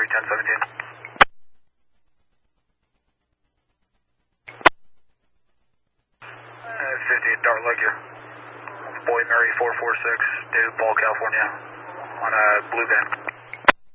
Mary 1017. Uh, 58 Dart Lake here. Boy Mary 446, DePaul, California, on a blue van.